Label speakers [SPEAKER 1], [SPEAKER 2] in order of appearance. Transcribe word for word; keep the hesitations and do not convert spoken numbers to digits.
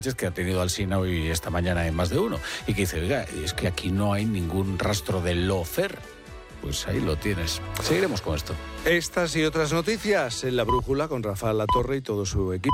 [SPEAKER 1] que ha tenido Alsina hoy esta mañana en Más de Uno y que dice, oiga, es que aquí no hay ningún rastro de lawfare. Pues ahí lo tienes. Seguiremos con esto.
[SPEAKER 2] Estas y otras noticias en La Brújula con Rafael Latorre y todo su equipo.